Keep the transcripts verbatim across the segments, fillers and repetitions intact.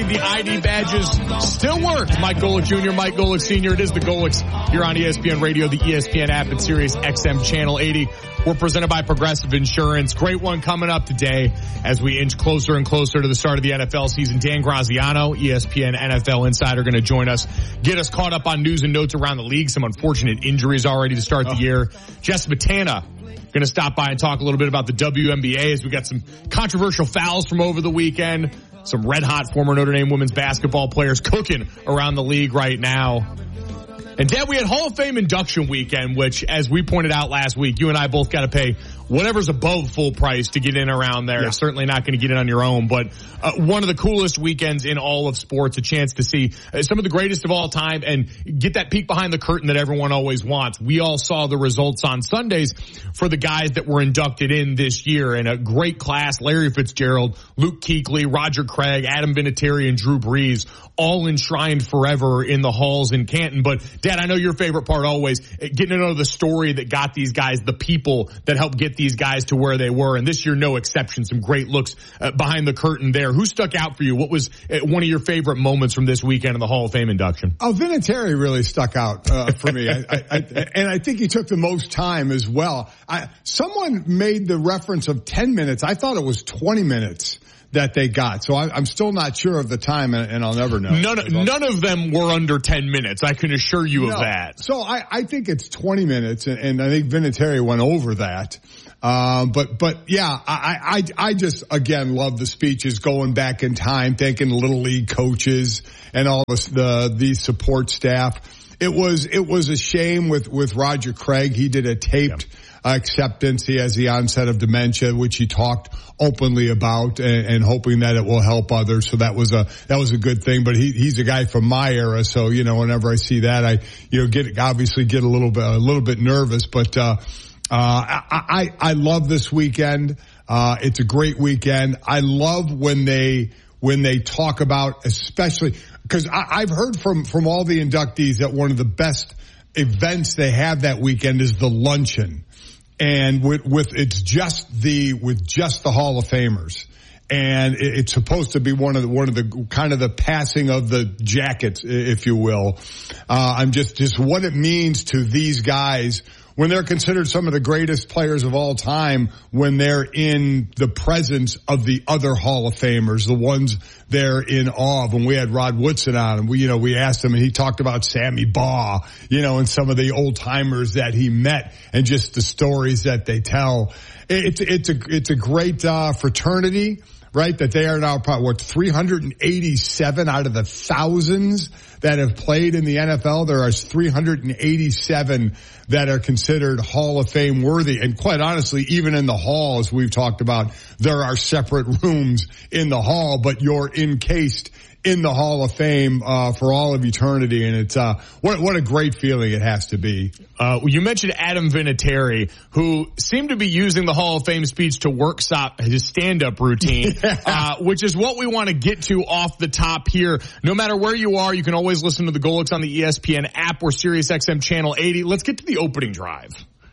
believe the I D badges still work. Mike Golick Junior, Mike Golick Senior It is the Golicks here on E S P N Radio, the E S P N app, and Sirius X M Channel eighty. We're presented by Progressive Insurance. Great one coming up today as we inch closer and closer to the start of the N F L season. Dan Graziano, E S P N N F L Insider, going to join us, get us caught up on news and notes around the league. Some unfortunate injuries already to start the year. Jess Matana going to stop by and talk a little bit about the W N B A as we got some controversial fouls from over the weekend. Some red-hot former Notre Dame women's basketball players cooking around the league right now. And, Dad, we had Hall of Fame induction weekend, which, as we pointed out last week, you and I both got to pay whatever's above full price to get in around there. Yeah. Certainly not going to get in on your own, but uh, one of the coolest weekends in all of sports, a chance to see uh, some of the greatest of all time and get that peek behind the curtain that everyone always wants. We all saw the results on Sundays for the guys that were inducted in this year, and a great class: Larry Fitzgerald, Luke Kuechly, Roger Craig, Adam Vinatieri, and Drew Brees, all enshrined forever in the halls in Canton. But, Dad, I know your favorite part always, getting to know the story that got these guys, the people that helped get these guys to where they were. And this year, no exception. Some great looks uh, behind the curtain there. Who stuck out for you? What was uh, one of your favorite moments from this weekend in the Hall of Fame induction? Oh, Vinatieri really stuck out uh, for me. I, I, I, and I think he took the most time as well. I, someone made the reference of ten minutes. I thought it was twenty minutes that they got. So I, I'm still not sure of the time, and, and I'll never know. None, none of them were under ten minutes. I can assure you no. of that. So I, I think it's twenty minutes, and, and I think Vinatieri went over that. Um, but, but yeah, I, I, I just, again, love the speeches going back in time, thanking the Little League coaches and all the, the, the support staff. It was, it was a shame with, with Roger Craig. He did a taped yeah. acceptance. He has the onset of dementia, which he talked openly about, and, and hoping that it will help others. So that was a, that was a good thing. But he, he's a guy from my era. So, you know, whenever I see that, I, you know, get, obviously get a little bit, a little bit nervous, but, uh, Uh, I, I, I love this weekend. Uh, it's a great weekend. I love when they, when they talk about, especially, cause I, I've heard from, from all the inductees that one of the best events they have that weekend is the luncheon. And with, with, it's just the, with just the Hall of Famers. And it's supposed to be one of the, one of the, kind of the passing of the jackets, if you will. Uh, I'm just, just what it means to these guys when they're considered some of the greatest players of all time, when they're in the presence of the other Hall of Famers, the ones they're in awe of. When we had Rod Woodson on, and we, you know, we asked him, and he talked about Sammy Baugh, you know, and some of the old timers that he met, and just the stories that they tell. It's, it's a, it's a great, uh, fraternity. Right, that they are now probably, what, three hundred eighty-seven out of the thousands that have played in the N F L. There are three hundred eighty-seven that are considered Hall of Fame worthy. And quite honestly, even in the hall, as we've talked about, there are separate rooms in the hall, but you're encased in the Hall of Fame uh for all of eternity. And it's uh what what a great feeling it has to be. Uh you mentioned Adam Vinatieri, who seemed to be using the Hall of Fame speech to workshop his stand-up routine, yeah. uh which is what we want to get to off the top here. No matter where you are, you can always listen to the Golicks on the E S P N app or Sirius X M Channel eighty. Let's get to the opening drive.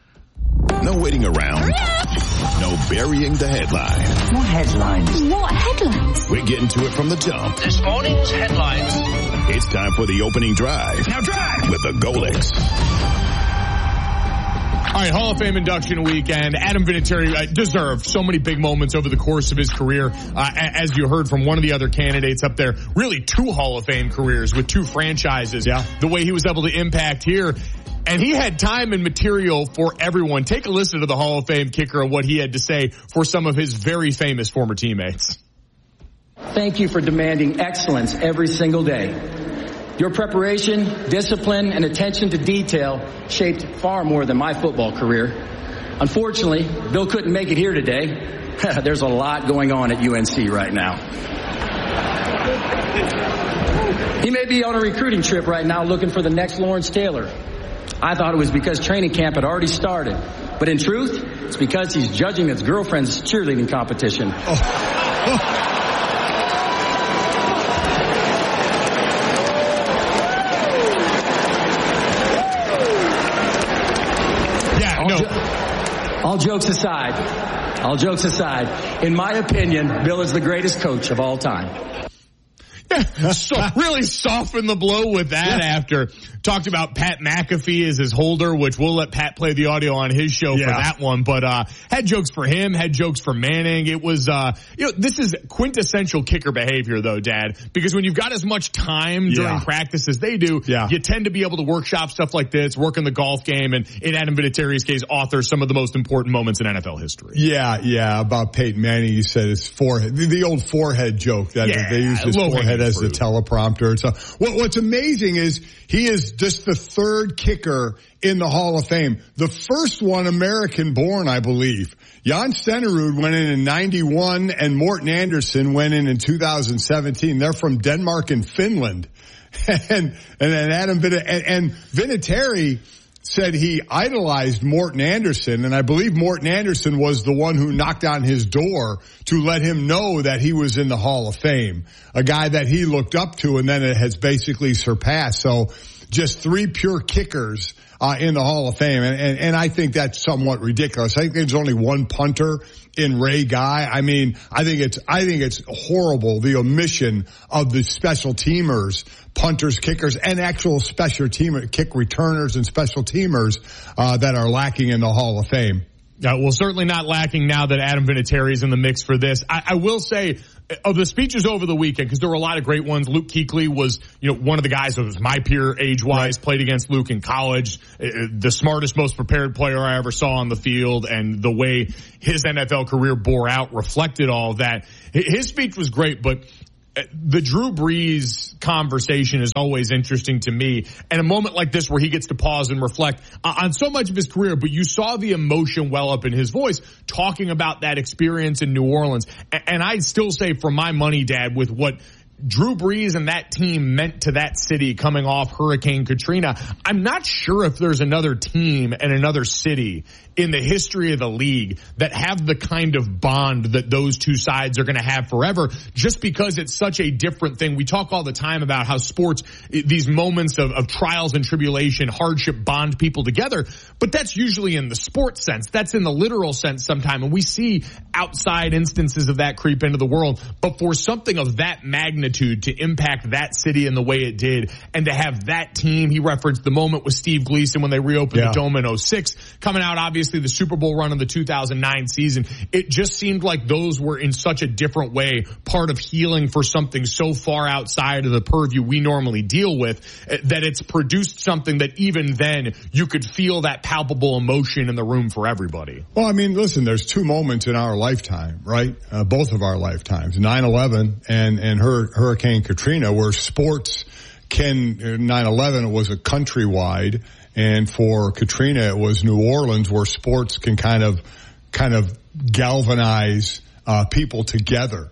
No waiting around. No burying the headlines. What headlines? What headlines? We're getting to it from the jump. This morning's headlines. It's time for the opening drive. Now drive! With the Golicks. All right, Hall of Fame induction weekend. Adam Vinatieri uh, deserved so many big moments over the course of his career. Uh, as you heard from one of the other candidates up there, really two Hall of Fame careers with two franchises. Yeah. The way he was able to impact here. And he had time and material for everyone. Take a listen to the Hall of Fame kicker of what he had to say for some of his very famous former teammates. Thank you for demanding excellence every single day. Your preparation, discipline, and attention to detail shaped far more than my football career. Unfortunately, Bill couldn't make it here today. There's a lot going on at U N C right now. He may be on a recruiting trip right now looking for the next Lawrence Taylor. I thought it was because training camp had already started. But in truth, it's because he's judging his girlfriend's cheerleading competition. Oh. Oh. Yeah, no. All, jo- all jokes aside, all jokes aside, in my opinion, Bill is the greatest coach of all time. so really soften the blow with that yeah. after. Talked about Pat McAfee as his holder, which we'll let Pat play the audio on his show yeah. for that one. But uh had jokes for him, had jokes for Manning. It was, uh you know, this is quintessential kicker behavior, though, Dad, because when you've got as much time yeah. during practice as they do, yeah. you tend to be able to workshop stuff like this, work in the golf game, and in Adam Vinatieri's case, author some of the most important moments in N F L history. Yeah, yeah. About Peyton Manning, you said his forehead, the, the old forehead joke that yeah, they use his forehead as fruit. the teleprompter. So what, what's amazing is he is just the third kicker in the Hall of Fame. The first one American born, I believe. Jan Stenerud went in in ninety-one and Morten Andersen went in in two thousand seventeen. They're from Denmark and Finland. and, and then Adam Vin- and, and Vinatieri said he idolized Morten Andersen, and I believe Morten Andersen was the one who knocked on his door to let him know that he was in the Hall of Fame. A guy that he looked up to, and then it has basically surpassed. So just three pure kickers uh, in the Hall of Fame, and, and, and I think that's somewhat ridiculous. I think there's only one punter in Ray Guy. I mean, I think it's I think it's horrible, the omission of the special teamers, punters, kickers, and actual special teamer kick returners and special teamers uh, that are lacking in the Hall of Fame. Uh, well, certainly not lacking now that Adam Vinatieri is in the mix for this. I, I will say, of the speeches over the weekend, because there were a lot of great ones. Luke Kuechly was, you know, one of the guys that was my peer age-wise, right. played against Luke in college, uh, the smartest, most prepared player I ever saw on the field, and the way his N F L career bore out reflected all of that. His speech was great, but the Drew Brees conversation is always interesting to me. And a moment like this where he gets to pause and reflect on so much of his career, but you saw the emotion well up in his voice talking about that experience in New Orleans. And I'd still say, for my money, Dad, with what Drew Brees and that team meant to that city coming off Hurricane Katrina, I'm not sure if there's another team and another city in the history of the league that have the kind of bond that those two sides are going to have forever, just because it's such a different thing. We talk all the time about how sports, these moments of, of trials and tribulation, hardship, bond people together, but that's usually in the sports sense. That's in the literal sense sometimes, and we see outside instances of that creep into the world. But for something of that magnitude to impact that city in the way it did, and to have that team, he referenced the moment with Steve Gleason when they reopened yeah. the Dome in oh six, coming out obviously the Super Bowl run of the two thousand nine season. It just seemed like those were in such a different way part of healing for something so far outside of the purview we normally deal with, that it's produced something that even then you could feel that palpable emotion in the room for everybody. Well, I mean, listen, there's two moments in our lifetime, right? Uh, both of our lifetimes, nine eleven and, and Hur- Hurricane Katrina, where sports can, nine eleven, it was a countrywide. And for Katrina, it was New Orleans, where sports can kind of, kind of galvanize, uh, people together.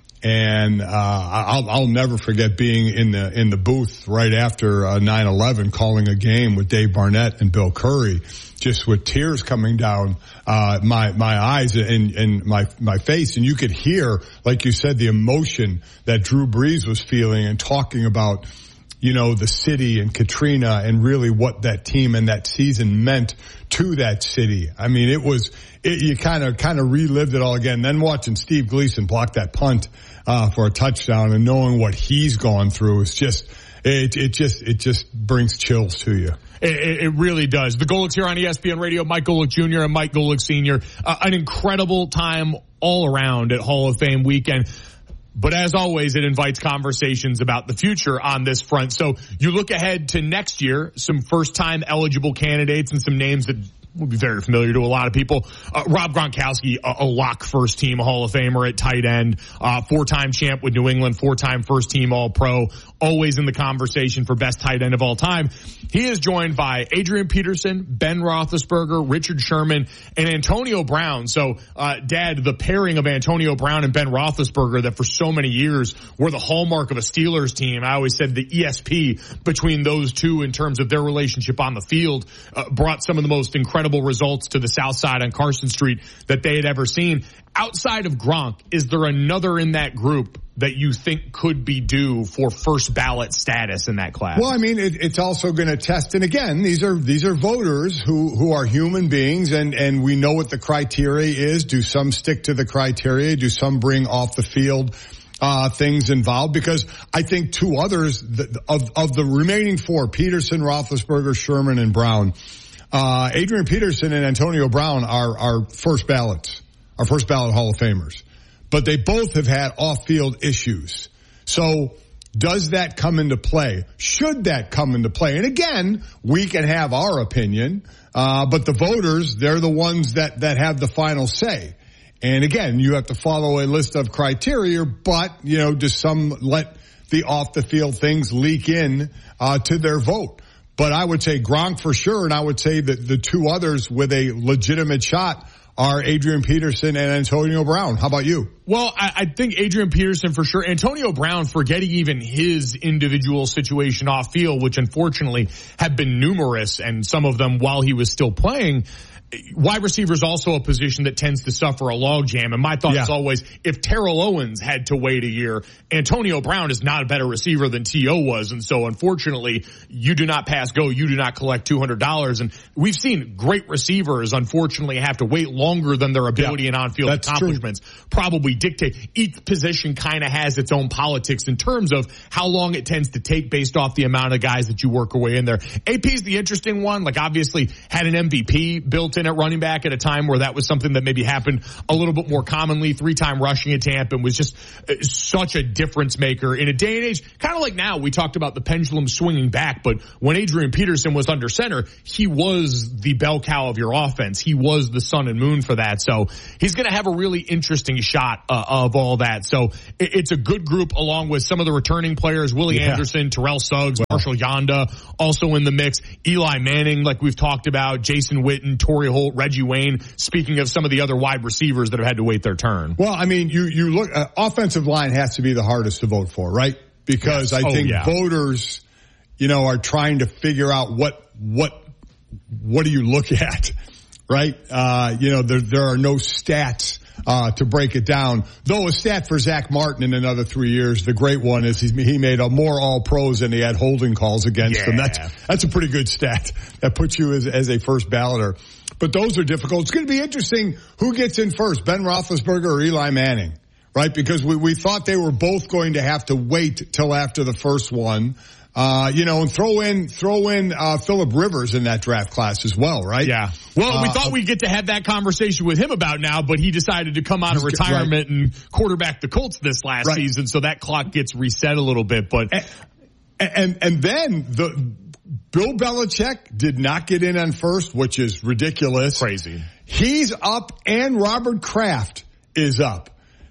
And, uh, I'll, I'll never forget being in the, in the booth right after, uh, nine eleven, calling a game with Dave Barnett and Bill Curry, just with tears coming down, uh, my, my eyes and, and my, my face. And you could hear, like you said, the emotion that Drew Brees was feeling and talking about, you know, the city and Katrina and really what that team and that season meant to that city. I mean, it was, it, you kind of, kind of relived it all again. Then watching Steve Gleason block that punt, uh, for a touchdown and knowing what he's gone through is just, it, it just, it just brings chills to you. It, it really does. The Golics here on E S P N Radio, Mike Golic Junior and Mike Golic Senior Uh, an incredible time all around at Hall of Fame weekend. But as always, it invites conversations about the future on this front. So you look ahead to next year, some first-time eligible candidates and some names that will be very familiar to a lot of people. Uh, Rob Gronkowski, a, a lock first-team Hall of Famer at tight end, uh, four-time champ with New England, four-time first-team All-Pro, always in the conversation for best tight end of all time. He is joined by Adrian Peterson, Ben Roethlisberger, Richard Sherman, and Antonio Brown. So, uh, Dad, the pairing of Antonio Brown and Ben Roethlisberger that for so many years were the hallmark of a Steelers team. I always said the E S P between those two in terms of their relationship on the field uh, brought some of the most incredible results to the South Side on Carson Street that they had ever seen. Outside of Gronk, is there another in that group that you think could be due for first ballot status in that class? Well, I mean, it, it's also going to test, and again, these are these are voters who who are human beings, and and we know what the criteria is. Do some stick to the criteria? Do some bring off the field uh, things involved, because I think two others the, of, of the remaining four, Peterson, Roethlisberger, Sherman, and Brown, uh, Adrian Peterson and Antonio Brown are, are first ballots, are first ballot Hall of Famers. But they both have had off-field issues. So does that come into play? Should that come into play? And again, we can have our opinion, uh, but the voters, they're the ones that, that have the final say. And again, you have to follow a list of criteria, but, you know, does some let the off-the-field things leak in uh, to their vote? But I would say Gronk for sure, and I would say that the two others with a legitimate shot are Adrian Peterson and Antonio Brown. How about you? Well, I, I think Adrian Peterson for sure. Antonio Brown, forgetting even his individual situation off field, which unfortunately have been numerous, and some of them while he was still playing. Wide receiver is also a position that tends to suffer a logjam. And my thought yeah. is always, if Terrell Owens had to wait a year, Antonio Brown is not a better receiver than T O was. And so unfortunately, you do not pass go. You do not collect two hundred dollars. And we've seen great receivers, unfortunately, have to wait longer than their ability yeah, and on-field accomplishments true. probably dictate. Each position kind of has its own politics in terms of how long it tends to take based off the amount of guys that you work away in there. A P is the interesting one. Like, obviously had an M V P built in at running back at a time where that was something that maybe happened a little bit more commonly. Three-time rushing at Tampa, and was just such a difference maker in a day and age. Kind of like now, we talked about the pendulum swinging back, but when Adrian Peterson was under center, he was the bell cow of your offense. He was the sun and moon for that. So he's going to have a really interesting shot uh, of all that. So it, it's a good group, along with some of the returning players, Willie yeah. Anderson, Terrell Suggs, wow. Marshall Yanda, also in the mix. Eli Manning, like we've talked about, Jason Witten, Torrey Holt, Reggie Wayne, speaking of some of the other wide receivers that have had to wait their turn. Well, I mean, you, you look, uh, offensive line has to be the hardest to vote for, right? Because yes. I oh, think yeah. voters, you know, are trying to figure out what, what, what do you look at, right? Uh, you know, there, there are no stats, uh, to break it down. Though a stat for Zach Martin in another three years, the great one is he, he made a more all pros than he had holding calls against yeah. him. That's, that's a pretty good stat. That puts you as, as a first balloter. But those are difficult. It's going to be interesting who gets in first, Ben Roethlisberger or Eli Manning, right? Because we, we thought they were both going to have to wait till after the first one. Uh, you know, and throw in, throw in, uh, Phillip Rivers in that draft class as well, right? Yeah. Well, uh, we thought we'd get to have that conversation with him about now, but he decided to come out of retirement right. and quarterback the Colts this last right. season. So that clock gets reset a little bit, but. And, and, and then the, Bill Belichick did not get in on first, which is ridiculous. Crazy. He's up and Robert Kraft is up.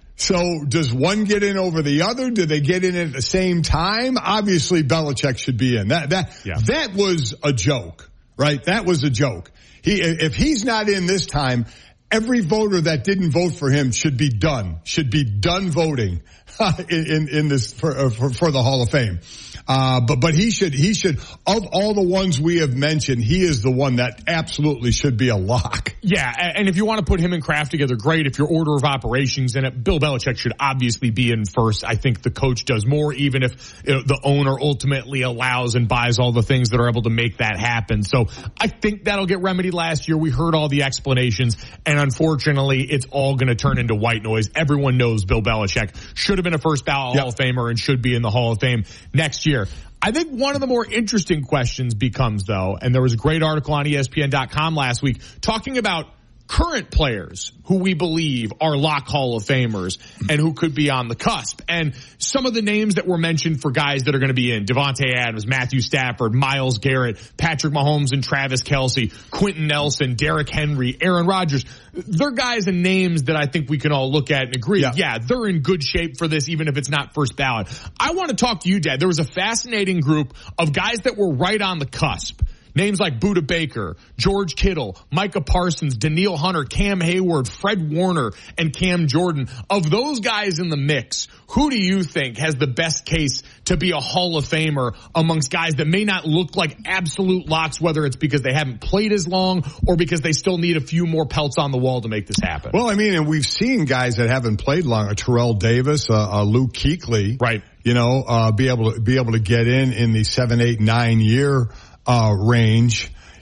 So does one get in over the other? Do they get in at the same time? Obviously Belichick should be in. That, that, yeah. that was a joke, right? That was a joke. He, if he's not in this time, every voter that didn't vote for him should be done, should be done voting in, in, in this for, for, for the Hall of Fame. Uh, but, but he should, he should, of all the ones we have mentioned, he is the one that absolutely should be a lock. Yeah. And if you want to put him and Kraft together, great. If your order of operations in it, Bill Belichick should obviously be in first. I think the coach does more, even if you know, the owner ultimately allows and buys all the things that are able to make that happen. So I think that'll get remedied. Last year we heard all the explanations, and unfortunately it's all going to turn into white noise. Everyone knows Bill Belichick should have been a first ballot yep. Hall of Famer and should be in the Hall of Fame next year. I think one of the more interesting questions becomes, though, and there was a great article on E S P N dot com last week talking about current players who we believe are lock Hall of Famers and who could be on the cusp. And some of the names that were mentioned for guys that are going to be in: Devontae Adams, Matthew Stafford, Myles Garrett, Patrick Mahomes and Travis Kelce, Quentin Nelson, Derrick Henry, Aaron Rodgers. They're guys and names that I think we can all look at and agree, yeah. yeah, they're in good shape for this, even if it's not first ballot. I want to talk to you, Dad. There was a fascinating group of guys that were right on the cusp. Names like Budda Baker, George Kittle, Micah Parsons, Danielle Hunter, Cam Hayward, Fred Warner, and Cam Jordan. Of those guys in the mix, who do you think has the best case to be a Hall of Famer amongst guys that may not look like absolute locks, whether it's because they haven't played as long or because they still need a few more pelts on the wall to make this happen? Well, I mean, and we've seen guys that haven't played long, a Terrell Davis, uh, uh, Luke Kuechly, right? You know, uh, be able to be able to get in in the seven, eight, nine year Uh, range.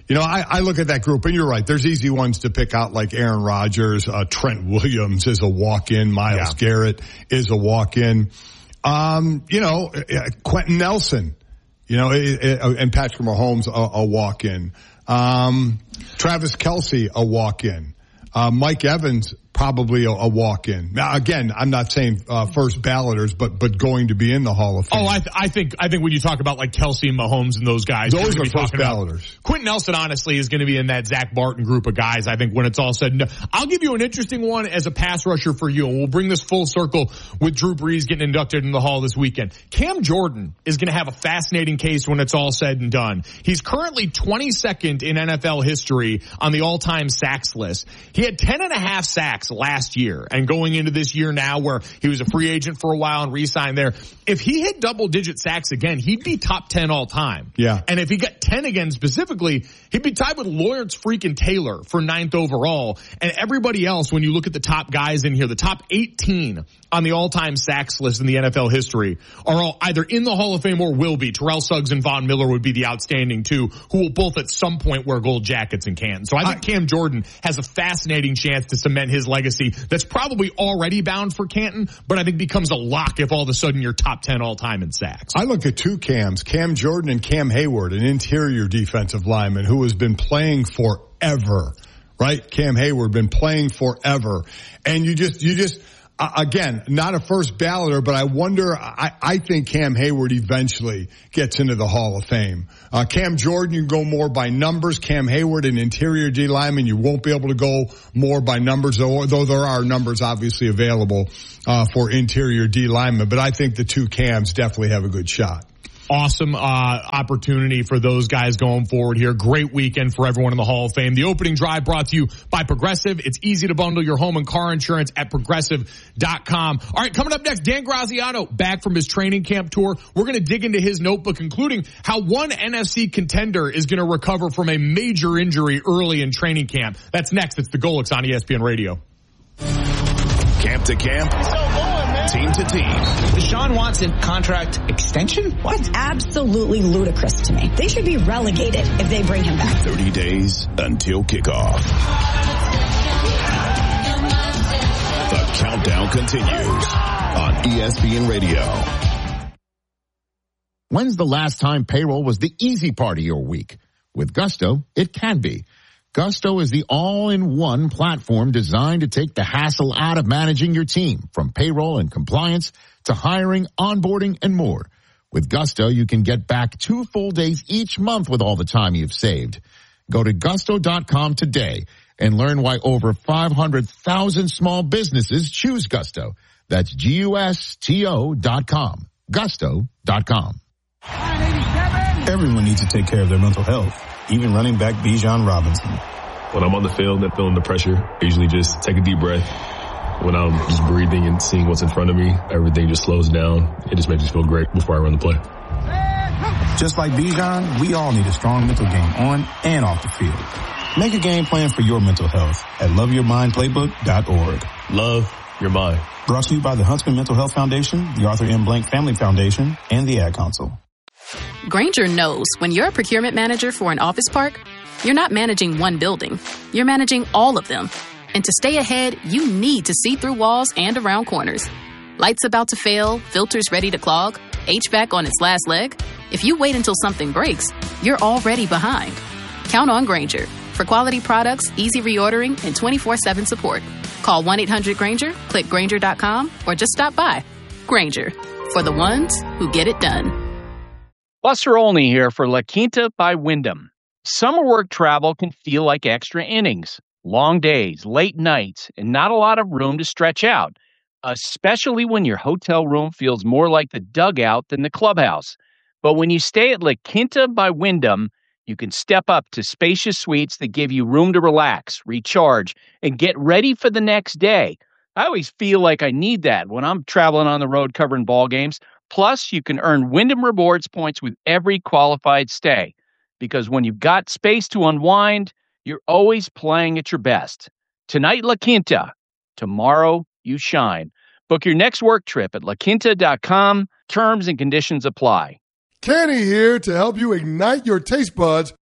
You know, I, I look at that group, and you're right. There's easy ones to pick out, like Aaron Rodgers. Uh, Trent Williams is a walk-in. Myles yeah. Garrett is a walk-in. Um, you know, Quentin Nelson, you know, and Patrick Mahomes, a, a walk-in. Um, Travis Kelce, a walk-in. Uh, Mike Evans, probably a, a walk-in. Now, again, I'm not saying uh, first balloters, but but going to be in the Hall of Fame. Oh, I, th- I think I think when you talk about like Kelce and Mahomes and those guys, those are first balloters. Quentin Nelson, honestly, is going to be in that Zach Martin group of guys. I think when it's all said and done, I'll give you an interesting one as a pass rusher for you, and we'll bring this full circle with Drew Brees getting inducted in the Hall this weekend. Cam Jordan is going to have a fascinating case when it's all said and done. He's currently twenty-second in N F L history on the all-time sacks list. He had ten and a half sacks last year. And going into this year now where he was a free agent for a while and re-signed there, if he hit double-digit sacks again, he'd be top ten all time. Yeah. And if he got ten again specifically, he'd be tied with Lawrence freaking Taylor for ninth overall. And everybody else, when you look at the top guys in here, the top eighteen on the all-time sacks list in the N F L history are all either in the Hall of Fame or will be. Terrell Suggs and Von Miller would be the outstanding two, who will both at some point wear gold jackets in Canton. So I think I, Cam Jordan has a fascinating chance to cement his legacy that's probably already bound for Canton, but I think becomes a lock if all of a sudden you're top ten all-time in sacks. I look at two Cams, Cam Jordan and Cam Hayward, an interior defensive lineman who has been playing forever, right? Cam Hayward been playing forever. And you just, you just, Uh, again, not a first balloter, but I wonder, I, I think Cam Hayward eventually gets into the Hall of Fame. Uh, Cam Jordan, you can go more by numbers. Cam Hayward, an interior D lineman, you won't be able to go more by numbers, though, though there are numbers obviously available uh, for interior D linemen. But I think the two Cams definitely have a good shot. Awesome uh opportunity for those guys going forward here. Great weekend for everyone in the Hall of Fame. The opening drive brought to you by Progressive. It's easy to bundle your home and car insurance at progressive dot com. All right, coming up next, Dan Graziano back from his training camp tour. We're going to dig into his notebook, including how one N F C contender is going to recover from a major injury early in training camp. That's next. It's the Golics on E S P N Radio. Camp to camp, team to team. Deshaun Watson contract extension? What? It's absolutely ludicrous to me. They should be relegated if they bring him back. thirty days until kickoff. The countdown continues on E S P N Radio. When's the last time payroll was the easy part of your week? With Gusto, it can be. Gusto is the all-in-one platform designed to take the hassle out of managing your team, from payroll and compliance to hiring, onboarding, and more. With Gusto, you can get back two full days each month with all the time you've saved. Go to gusto dot com today and learn why over five hundred thousand small businesses choose Gusto. That's G U S T O dot com. gusto dot com. Everyone needs to take care of their mental health, even running back Bijan Robinson. When I'm on the field and feeling the pressure, I usually just take a deep breath. When I'm just breathing and seeing what's in front of me, everything just slows down. It just makes me feel great before I run the play. Just like Bijan, we all need a strong mental game on and off the field. Make a game plan for your mental health at love your mind playbook dot org. Love your mind. Brought to you by the Huntsman Mental Health Foundation, the Arthur M. Blank Family Foundation, and the Ad Council. Grainger knows when you're a procurement manager for an office park, you're not managing one building. You're managing all of them. And to stay ahead, you need to see through walls and around corners. Lights about to fail, filters ready to clog, H V A C on its last leg. If you wait until something breaks, you're already behind. Count on Grainger for quality products, easy reordering, and twenty-four seven support. Call one eight hundred Grainger, click Grainger dot com, or just stop by. Grainger, for the ones who get it done. Buster Olney here for La Quinta by Wyndham. Summer work travel can feel like extra innings. Long days, late nights, and not a lot of room to stretch out, especially when your hotel room feels more like the dugout than the clubhouse. But when you stay at La Quinta by Wyndham, you can step up to spacious suites that give you room to relax, recharge, and get ready for the next day. I always feel like I need that when I'm traveling on the road covering ball games. Plus, you can earn Wyndham Rewards points with every qualified stay. Because when you've got space to unwind, you're always playing at your best. Tonight, La Quinta. Tomorrow, you shine. Book your next work trip at la quinta dot com. Terms and conditions apply. Kenny here to help you ignite your taste buds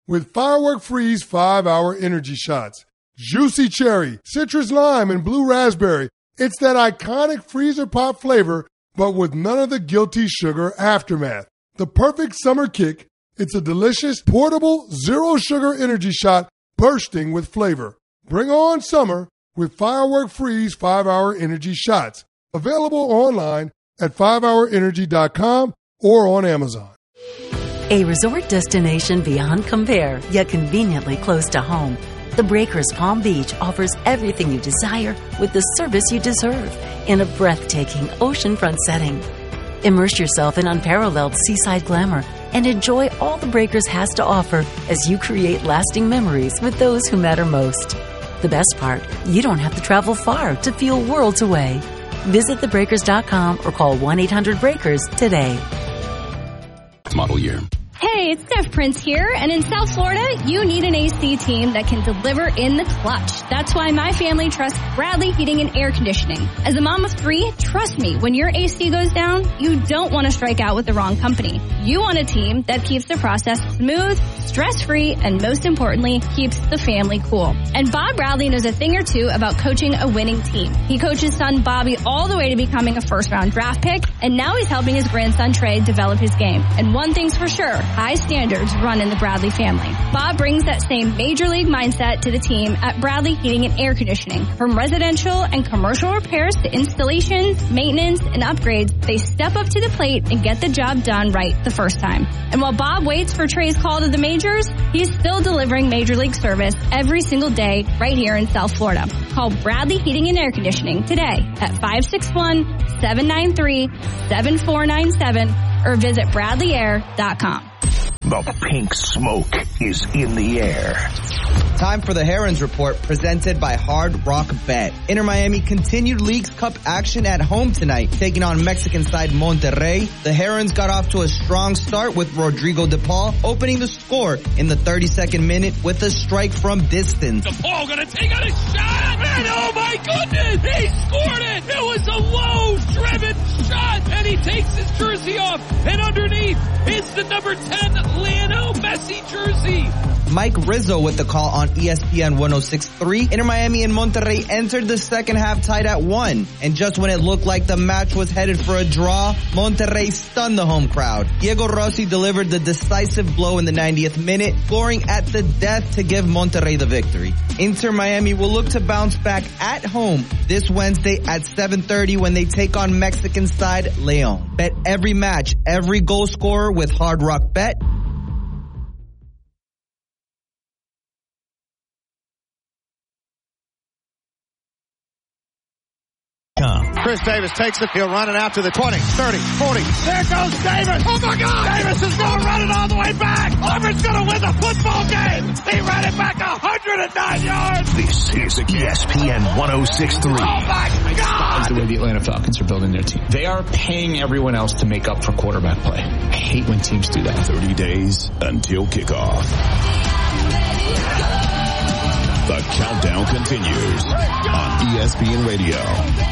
with Firework Freeze five hour Energy Shots. Juicy cherry, citrus lime, and blue raspberry. It's that iconic freezer pop flavor, but with none of the guilty sugar aftermath. The perfect summer kick. It's a delicious, portable, zero-sugar energy shot bursting with flavor. Bring on summer with Firework Freeze five hour Energy Shots. Available online at five hour energy dot com or on Amazon. A resort destination beyond compare, yet conveniently close to home. The Breakers Palm Beach offers everything you desire with the service you deserve in a breathtaking oceanfront setting. Immerse yourself in unparalleled seaside glamour and enjoy all the Breakers has to offer as you create lasting memories with those who matter most. The best part, you don't have to travel far to feel worlds away. Visit the breakers dot com or call one eight hundred breakers today. Model year. Hey, it's Steph Prince here, and in South Florida, you need an A C team that can deliver in the clutch. That's why my family trusts Bradley Heating and Air Conditioning. As a mom of three, trust me, when your A C goes down, you don't want to strike out with the wrong company. You want a team that keeps the process smooth, stress-free, and most importantly, keeps the family cool. And Bob Bradley knows a thing or two about coaching a winning team. He coached his son Bobby all the way to becoming a first-round draft pick, and now he's helping his grandson Trey develop his game. And one thing's for sure, high standards run in the Bradley family. Bob brings that same major league mindset to the team at Bradley Heating and Air Conditioning. From residential and commercial repairs to installations, maintenance, and upgrades, they step up to the plate and get the job done right the first time. And while Bob waits for Trey's call to the majors, he's still delivering major league service every single day right here in South Florida. Call Bradley Heating and Air Conditioning today at five six one, seven nine three, seven four nine seven or visit bradley air dot com. The pink smoke is in the air. Time for the Herons Report, presented by Hard Rock Bet. Inter Miami continued Leagues Cup action at home tonight, taking on Mexican side Monterrey. The Herons got off to a strong start with Rodrigo De Paul opening the score in the thirty-second minute with a strike from distance. De Paul gonna take out a shot, and oh my goodness, he scored it! It was a low-driven shot, and he takes his jersey off, and underneath is the number ten Lionel Messi jersey. Mike Rizzo with the call on E S P N one oh six point three. Inter Miami and Monterrey entered the second half tied at one. And just when it looked like the match was headed for a draw, Monterrey stunned the home crowd. Diego Rossi delivered the decisive blow in the ninetieth minute, scoring at the death to give Monterrey the victory. Inter Miami will look to bounce back at home this Wednesday at seven thirty when they take on Mexican side Leon. Bet every match, every goal scorer with Hard Rock Bet. Chris Davis takes the field, running out to the twenty, thirty, forty. There goes Davis. Oh, my God. Davis is going to run it all the way back. Auburn's going to win the football game. He ran it back one hundred nine yards. This is E S P N one oh six point three. Oh, my God. The way the Atlanta Falcons are building their team. They are paying everyone else to make up for quarterback play. I hate when teams do that. thirty days until kickoff. The countdown continues on E S P N Radio.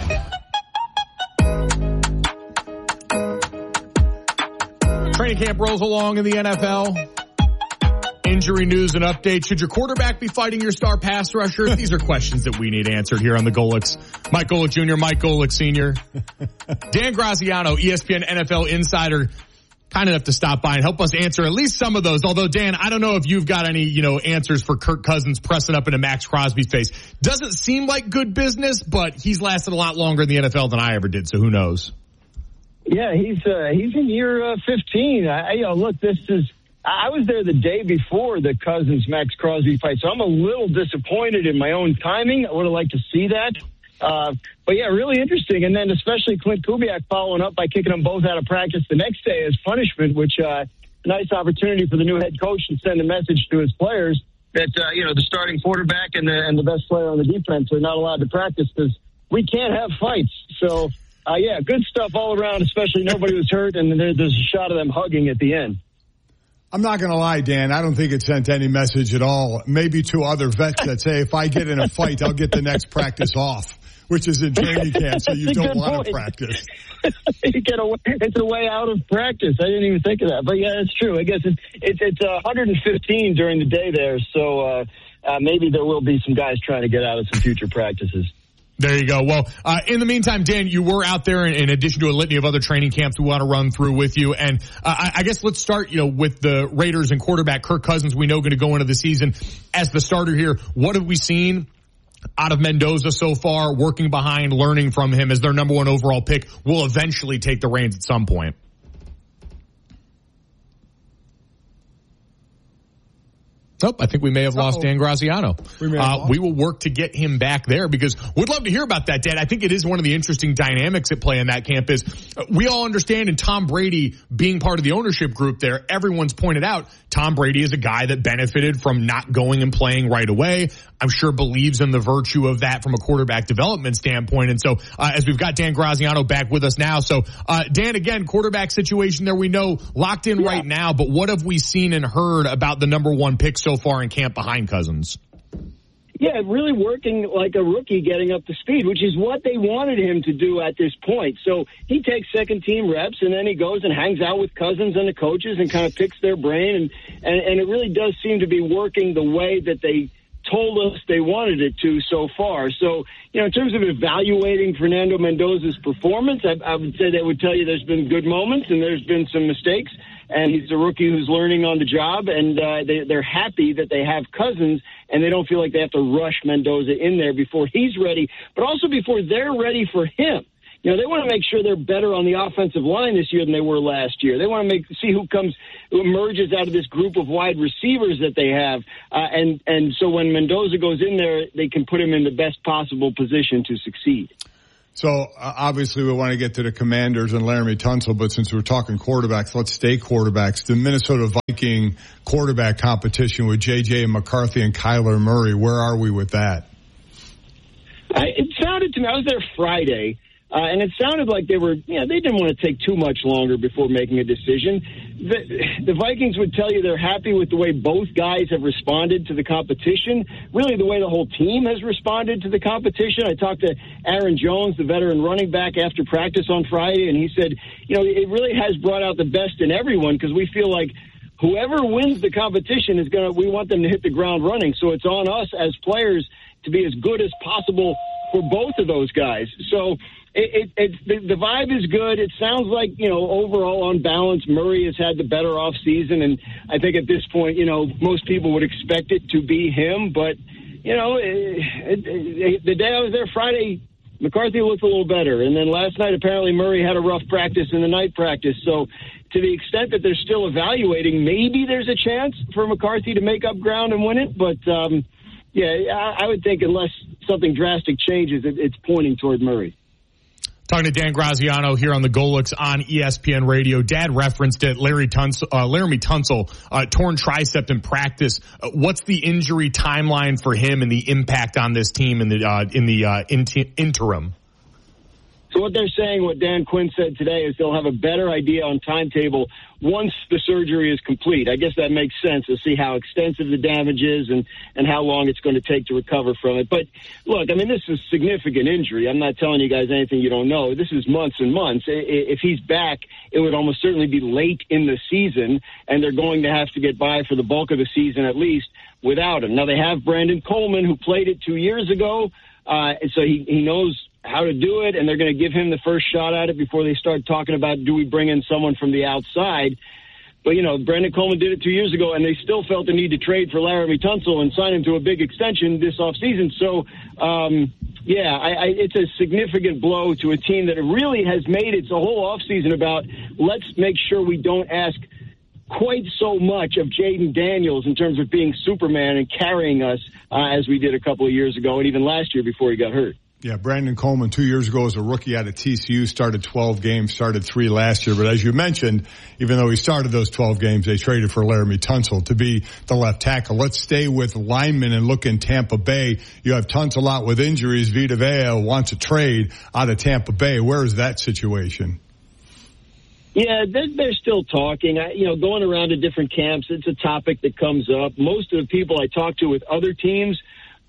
Training camp rolls along in the N F L. Injury news and updates. Should your quarterback be fighting your star pass rusher? These are questions that we need answered here on the Golics. Mike Golic Junior, Mike Golic Senior Dan Graziano, E S P N N F L insider, kind enough to stop by and help us answer at least some of those. Although, Dan, I don't know if you've got any, you know, answers for Kirk Cousins pressing up into Max Crosby's face. Doesn't seem like good business, but he's lasted a lot longer in the N F L than I ever did, so who knows? Yeah, he's uh, he's in year uh, fifteen. I, you know, look, this is. I was there the day before the Cousins Max Crosby fight, so I'm a little disappointed in my own timing. I would have liked to see that. Uh, but yeah, really interesting. And then especially Clint Kubiak following up by kicking them both out of practice the next day as punishment, which uh, nice opportunity for the new head coach to send a message to his players that uh, you know the starting quarterback and the and the best player on the defense are not allowed to practice because we can't have fights. So. Uh, yeah, good stuff all around, especially nobody was hurt, and there, there's a shot of them hugging at the end. I'm not going to lie, Dan. I don't think it sent any message at all. Maybe to other vets that say, if I get in a fight, I'll get the next practice off. which is in training camp, so you That's a don't good want to point. practice. You get a, it's a way out of practice. I didn't even think of that. But, yeah, it's true. I guess it's it's, it's uh, one hundred fifteen during the day there, so uh, uh, maybe there will be some guys trying to get out of some future practices. There you go. Well, uh, in the meantime, Dan, you were out there in, in addition to a litany of other training camps we want to run through with you. And uh, I, I guess let's start, you know, with the Raiders and quarterback Kirk Cousins. We know going to go into the season as the starter here. What have we seen out of Mendoza so far, working behind, learning from him as their number one overall pick, will eventually take the reins at some point? Oh, I think we may have lost Uh-oh. Dan Graziano. We, may have uh, lost. we will work to get him back there because we'd love to hear about that, Dan. I think it is one of the interesting dynamics at play in that camp is uh, we all understand, and Tom Brady being part of the ownership group there, everyone's pointed out Tom Brady is a guy that benefited from not going and playing right away. I'm sure believes in the virtue of that from a quarterback development standpoint. And so uh, as we've got Dan Graziano back with us now. So uh, Dan, again, quarterback situation there we know locked in yeah. right now, but what have we seen and heard about the number one pick so far in camp behind Cousins? Yeah, really working like a rookie, getting up to speed, which is what they wanted him to do at this point. So he takes second team reps and then he goes and hangs out with Cousins and the coaches and kind of picks their brain. And, and, and it really does seem to be working the way that they told us they wanted it to so far. So, you know, in terms of evaluating Fernando Mendoza's performance, I, I would say they would tell you there's been good moments and there's been some mistakes. And he's a rookie who's learning on the job, and uh, they, they're happy that they have Cousins, and they don't feel like they have to rush Mendoza in there before he's ready, but also before they're ready for him. You know, they want to make sure they're better on the offensive line this year than they were last year. They want to make see who comes, who emerges out of this group of wide receivers that they have, uh, and and so when Mendoza goes in there, they can put him in the best possible position to succeed. So uh, obviously we want to get to the Commanders and Laramie Tunsil, but since we're talking quarterbacks, let's stay quarterbacks. The Minnesota Viking quarterback competition with J J McCarthy and Kyler Murray, where are we with that? I, it sounded to me, I was there Friday, uh, and it sounded like they were, you know, they didn't want to take too much longer before making a decision. The, the Vikings would tell you they're happy with the way both guys have responded to the competition, really the way the whole team has responded to the competition. I talked to Aaron Jones, the veteran running back, after practice on Friday, and he said, you know, it really has brought out the best in everyone because we feel like whoever wins the competition is going to, we want them to hit the ground running. So it's on us as players to be as good as possible for both of those guys. So It, it, it, the, the vibe is good. It sounds like, you know, overall on balance, Murray has had the better off season. And I think at this point, you know, most people would expect it to be him. But, you know, it, it, it, the day I was there Friday, McCarthy looked a little better. And then last night, apparently Murray had a rough practice in the night practice. So to the extent that they're still evaluating, maybe there's a chance for McCarthy to make up ground and win it. But, um, yeah, I, I would think unless something drastic changes, it, it's pointing toward Murray. Talking to Dan Graziano here on the Golix on E S P N Radio. Dad referenced it. Larry Tunsil, uh, Laramie Tunsil, uh, torn tricep in practice. Uh, what's the injury timeline for him and the impact on this team in the uh, in the uh, in- interim? So what they're saying, what Dan Quinn said today, is they'll have a better idea on timetable once the surgery is complete. I guess that makes sense to see how extensive the damage is and, and how long it's going to take to recover from it. But, look, I mean, this is a significant injury. I'm not telling you guys anything you don't know. This is months and months. If he's back, it would almost certainly be late in the season, and they're going to have to get by for the bulk of the season at least without him. Now, they have Brandon Coleman, who played it two years ago, uh, and so he, he knows how to do it, and they're going to give him the first shot at it before they start talking about, do we bring in someone from the outside? But, you know, Brandon Coleman did it two years ago, and they still felt the need to trade for Laramie Tunsil and sign him to a big extension this offseason. So, um, yeah, I, I, it's a significant blow to a team that really has made its whole offseason about let's make sure we don't ask quite so much of Jaden Daniels in terms of being Superman and carrying us uh, as we did a couple of years ago and even last year before he got hurt. Yeah, Brandon Coleman two years ago as a rookie out of T C U, started twelve games, started three last year. But as you mentioned, even though he started those twelve games, they traded for Laramie Tunsil to be the left tackle. Let's stay with linemen and look in Tampa Bay. You have Tunsil out with injuries. Vita Vea wants a trade out of Tampa Bay. Where is that situation? Yeah, they're, they're still talking. I, you know, going around to different camps, it's a topic that comes up. Most of the people I talk to with other teams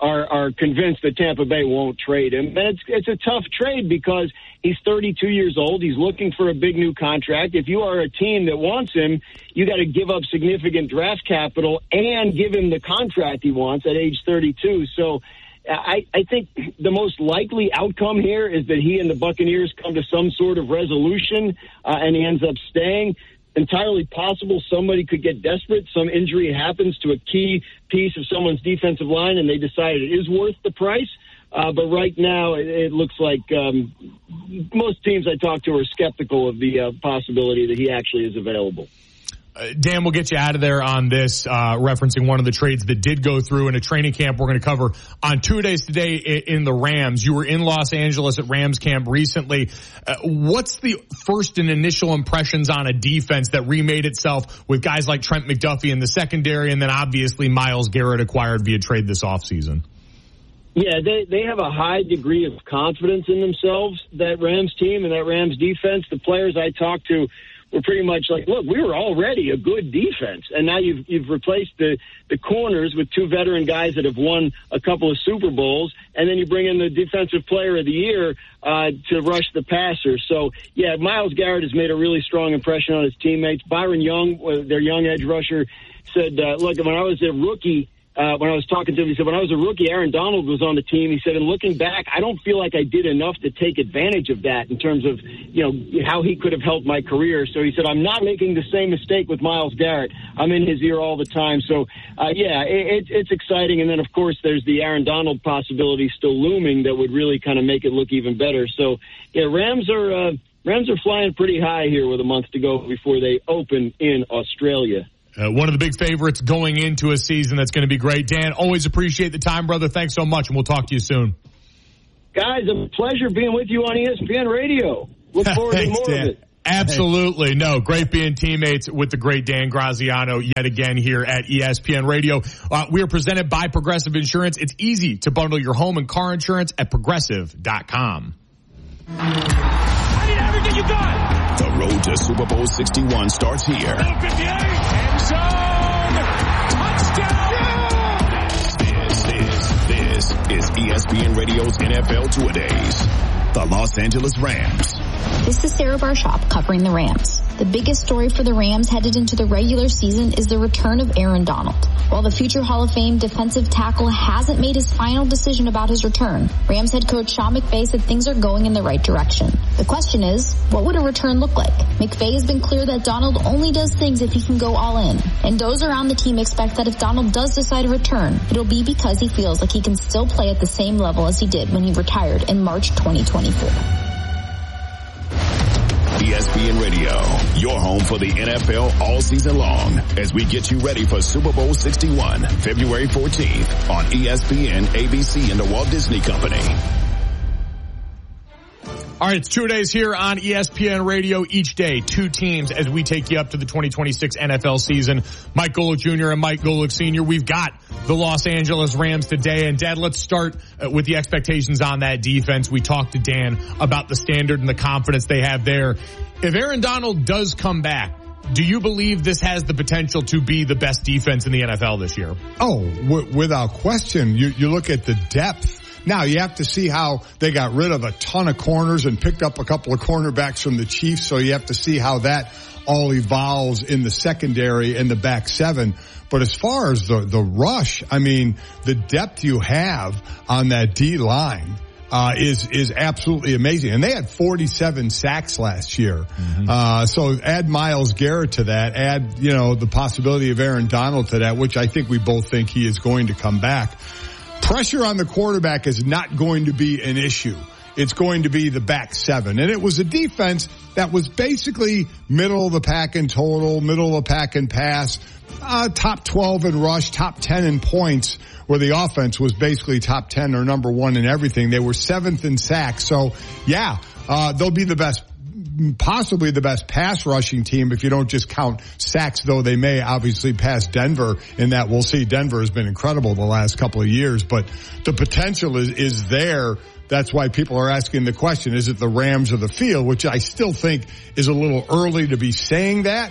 are, are convinced that Tampa Bay won't trade him. And it's, it's a tough trade because he's thirty-two years old. He's looking for a big new contract. If you are a team that wants him, you got to give up significant draft capital and give him the contract he wants at age thirty-two. So I, I think the most likely outcome here is that he and the Buccaneers come to some sort of resolution uh, and he ends up staying. Entirely possible somebody could get desperate. Some injury happens to a key piece of someone's defensive line and they decide it is worth the price. Uh, but right now, it, it looks like um, most teams I talk to are skeptical of the uh, possibility that he actually is available. Uh, Dan, we'll get you out of there on this, uh, referencing one of the trades that did go through in a training camp we're going to cover on two days today in, in the Rams. You were in Los Angeles at Rams camp recently. Uh, what's the first and initial impressions on a defense that remade itself with guys like Trent McDuffie in the secondary and then obviously Myles Garrett acquired via trade this offseason? Yeah, they, they have a high degree of confidence in themselves, that Rams team and that Rams defense. The players I talked to were pretty much like, look, we were already a good defense, and now you've you've replaced the, the corners with two veteran guys that have won a couple of Super Bowls, and then you bring in the defensive player of the year uh, to rush the passer. So, yeah, Myles Garrett has made a really strong impression on his teammates. Byron Young, their young edge rusher, said, uh, look, when I was a rookie, Uh, when I was talking to him, he said, when I was a rookie, Aaron Donald was on the team. He said, and looking back, I don't feel like I did enough to take advantage of that in terms of, you know, how he could have helped my career. So he said, I'm not making the same mistake with Myles Garrett. I'm in his ear all the time. So, uh, yeah, it, it's exciting. And then, of course, there's the Aaron Donald possibility still looming that would really kind of make it look even better. So, yeah, Rams are, uh, Rams are flying pretty high here with a month to go before they open in Australia. Uh, one of the big favorites going into a season that's going to be great. Dan, always appreciate the time, brother. Thanks so much, and we'll talk to you soon. Guys, a pleasure being with you on E S P N Radio. Look forward Thanks, to more Dan. of it. Absolutely. No, great being teammates with the great Dan Graziano yet again here at E S P N Radio. Uh, we are presented by Progressive Insurance. It's easy to bundle your home and car insurance at progressive dot com. I need everything you got. The road to Super Bowl sixty-one starts here. End zone. Touchdown. This, this, this is E S P N Radio's N F L Two-A-Days. The Los Angeles Rams. This is Sarah Barshop covering the Rams. The biggest story for the Rams headed into the regular season is the return of Aaron Donald. While the future Hall of Fame defensive tackle hasn't made his final decision about his return, Rams head coach Sean McVay said things are going in the right direction. The question is, what would a return look like? McVay has been clear that Donald only does things if he can go all in. And those around the team expect that if Donald does decide to return, it'll be because he feels like he can still play at the same level as he did when he retired in March twenty twenty-four. E S P N Radio, your home for the N F L all season long, as we get you ready for Super Bowl sixty-one, February fourteenth on E S P N, A B C, and the Walt Disney Company. All right, it's two days here on E S P N Radio. Each day, two teams as we take you up to the twenty twenty-six N F L season. Mike Golic Junior and Mike Golic Senior We've got the Los Angeles Rams today. And, Dad, let's start with the expectations on that defense. We talked to Dan about the standard and the confidence they have there. If Aaron Donald does come back, do you believe this has the potential to be the best defense in the N F L this year? Oh, w- without question. You, you look at the depth. Now, you have to see how they got rid of a ton of corners and picked up a couple of cornerbacks from the Chiefs, so you have to see how that all evolves in the secondary and the back seven. But as far as the, the rush, I mean, the depth you have on that D-line uh, is is absolutely amazing. And they had forty-seven sacks last year. Mm-hmm. Uh, so add Myles Garrett to that, add, you know, the possibility of Aaron Donald to that, which I think we both think he is going to come back. Pressure on the quarterback is not going to be an issue. It's going to be the back seven. And it was a defense that was basically middle of the pack in total, middle of the pack in pass, uh, top twelve in rush, top ten in points, where the offense was basically top ten or number one in everything. They were seventh in sacks. So, yeah, uh, they'll be the best, possibly the best pass rushing team if you don't just count sacks, though they may obviously pass Denver in that. We'll see. Denver has been incredible the last couple of years, but the potential is, is there. That's why people are asking the question, is it the Rams or the field, which I still think is a little early to be saying that,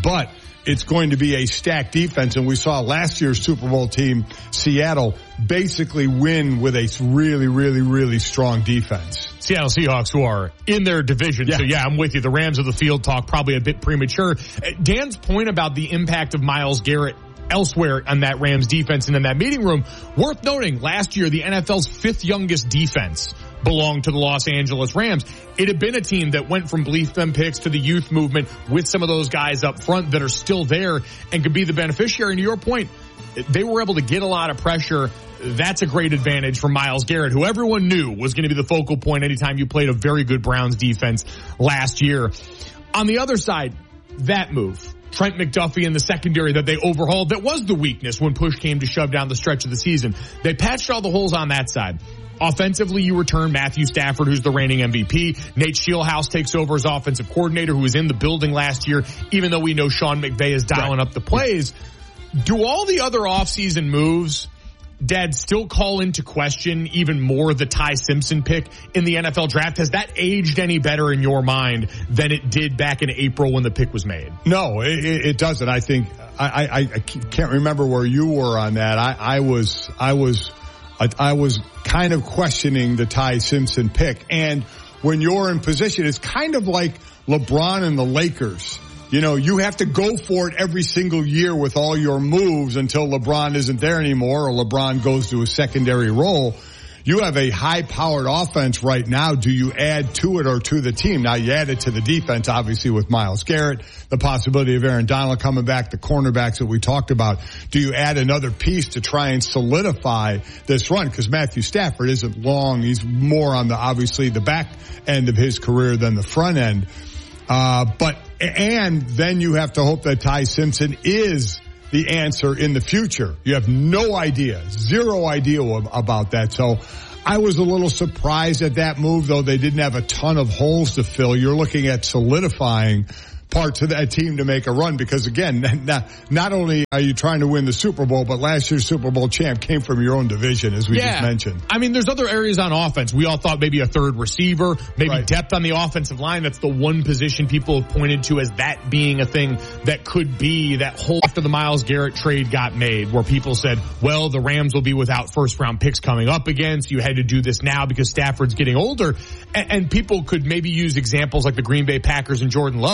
but it's going to be a stacked defense. And we saw last year's Super Bowl team, Seattle, basically win with a really, really, really strong defense. Seattle Seahawks, who are in their division. Yeah. So yeah, I'm with you. The Rams of the field talk probably a bit premature. Dan's point about the impact of Myles Garrett elsewhere on that Rams defense and in that meeting room, worth noting, last year the N F L's fifth youngest defense belonged to the Los Angeles Rams. It had been a team that went from belief them picks to the youth movement with some of those guys up front that are still there and could be the beneficiary. And to your point, they were able to get a lot of pressure. That's a great advantage for Myles Garrett, who everyone knew was going to be the focal point anytime you played a very good Browns defense last year. On the other side, that move, Trent McDuffie in the secondary that they overhauled, that was the weakness when push came to shove down the stretch of the season. They patched all the holes on that side. Offensively, you return Matthew Stafford, who's the reigning M V P. Nate Scheelhaase takes over as offensive coordinator, who was in the building last year, even though we know Sean McVay is dialing right up the plays. Do all the other offseason moves, Dad, still call into question even more the Ty Simpson pick in the N F L draft? Has that aged any better in your mind than it did back in April when the pick was made? No, it, it doesn't. I think I, I, I can't remember where you were on that. I, I was I was I, I was kind of questioning the Ty Simpson pick, and when you're in position, it's kind of like LeBron and the Lakers. You know, you have to go for it every single year with all your moves until LeBron isn't there anymore or LeBron goes to a secondary role. You have a high-powered offense right now. Do you add to it or to the team? Now, you add it to the defense, obviously, with Myles Garrett, the possibility of Aaron Donald coming back, the cornerbacks that we talked about. Do you add another piece to try and solidify this run? Because Matthew Stafford isn't long. He's more on the, obviously, the back end of his career than the front end. Uh, but, and then you have to hope that Ty Simpson is the answer in the future. You have no idea, zero idea about that. So I was a little surprised at that move, though they didn't have a ton of holes to fill. You're looking at solidifying parts of that team to make a run because, again, not, not only are you trying to win the Super Bowl, but last year's Super Bowl champ came from your own division, as we yeah. just mentioned. I mean, there's other areas on offense. We all thought maybe a third receiver, maybe right. depth on the offensive line. That's the one position people have pointed to as that being a thing that could be that hole after the Myles Garrett trade got made, where people said, well, the Rams will be without first-round picks coming up again, so you had to do this now because Stafford's getting older. And, and people could maybe use examples like the Green Bay Packers and Jordan Love.